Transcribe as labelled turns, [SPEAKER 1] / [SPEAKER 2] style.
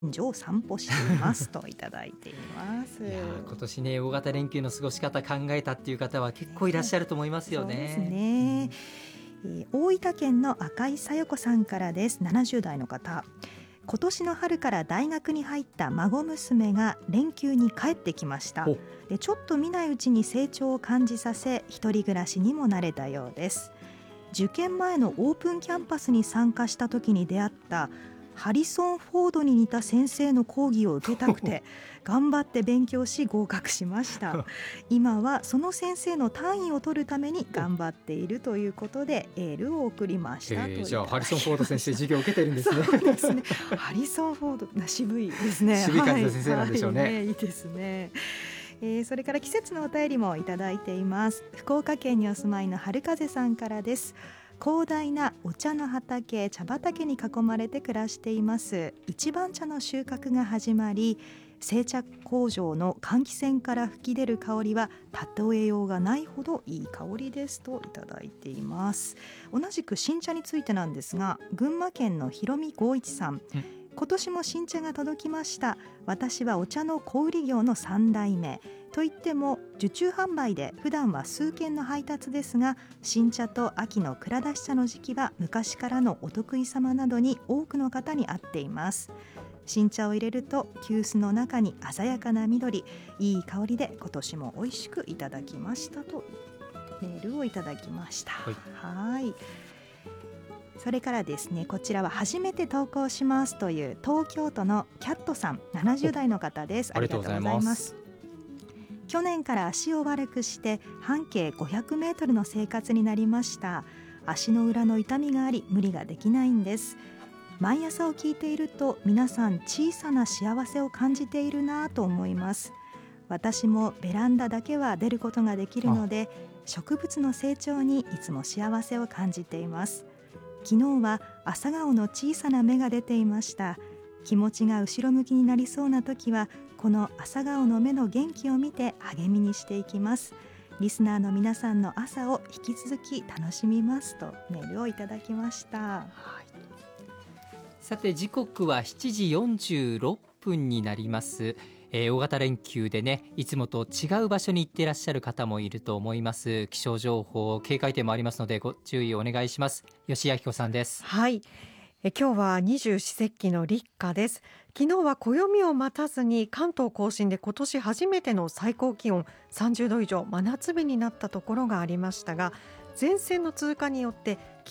[SPEAKER 1] 近所を散歩していますといただいています
[SPEAKER 2] いや今年ね、大型連休の過ごし方考えたっていう方は結構いらっしゃると思いますよね。
[SPEAKER 1] そうですね、大分県の赤井さよ子さんからです。70代の方、今年の春から大学に入った孫娘が連休に帰ってきました。でちょっと見ないうちに成長を感じさせ、一人暮らしにも慣れたようです。受験前のオープンキャンパスに参加した時に出会ったハリソン・フォードに似た先生の講義を受けたくて頑張って勉強し合格しました今はその先生の単位を取るために頑張っているということでエールを送りましたと。
[SPEAKER 2] じゃあハリソン・フォード先生授業を受けてるんですね。
[SPEAKER 1] そうですねハリソン・フォード渋いですね。
[SPEAKER 2] 渋い感じの先生なんでしょうね、
[SPEAKER 1] はい、いいですね。それから季節のお便りもいただいています。福岡県にお住まいの春風さんからです。広大なお茶の畑、茶畑に囲まれて暮らしています。一番茶の収穫が始まり、製茶工場の換気扇から吹き出る香りは例えようがないほどいい香りですといただいています。同じく新茶についてなんですが、群馬県のひろみ剛一さん、今年も新茶が届きました。私はお茶の小売業の3代目といっても受注販売で普段は数件の配達ですが、新茶と秋の蔵出し茶の時期は昔からのお得意様などに多くの方に会っています。新茶を入れると急須の中に鮮やかな緑、いい香りで今年も美味しくいただきましたとメールをいただきました。はい。それからですね、こちらは初めて投稿しますという東京都のキャットさん、70代の方です。ありがとうございます。去年から足を悪くして半径500メートルの生活になりました。足の裏の痛みがあり無理ができないんです。毎朝を聞いていると皆さん小さな幸せを感じているなと思います。私もベランダだけは出ることができるので、植物の成長にいつも幸せを感じています。昨日は朝顔の小さな芽が出ていました。気持ちが後ろ向きになりそうな時はこの朝顔の芽の元気を見て励みにしていきます。リスナーの皆さんの朝を引き続き楽しみますとメールをいただきました。はい、
[SPEAKER 2] さて時刻は7時46分になります。大型連休でね、いつもと違う場所に行っていらっしゃる方もいると思います。気象情報、警戒点もありますのでご注意をお願いします。吉明子さんです。
[SPEAKER 3] はい、今日は二十四節気の立夏です。昨日は暦を待たずに関東甲信で今年初めての最高気温30度以上真夏日になったところがありましたが、前線の通過によって